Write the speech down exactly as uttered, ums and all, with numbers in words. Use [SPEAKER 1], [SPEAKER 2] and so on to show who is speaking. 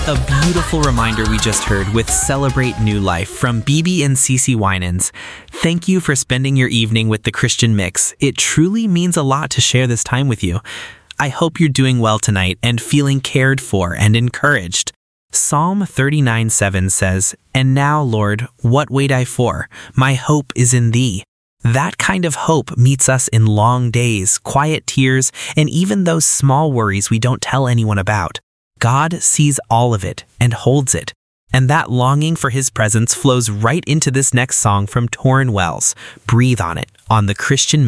[SPEAKER 1] What a beautiful reminder we just heard with Celebrate New Life from B B and Cece Winans. Thank you for spending your evening with the Christian Mix. It truly means a lot to share this time with you. I hope you're doing well tonight and feeling cared for and encouraged. Psalm thirty-nine seven says, "And now, Lord, what wait I for? My hope is in Thee." That kind of hope meets us in long days, quiet tears, and even those small worries we don't tell anyone about. God sees all of it and holds it. And that longing for His presence flows right into this next song from Torrin Wells, "Breathe on It," on the Christian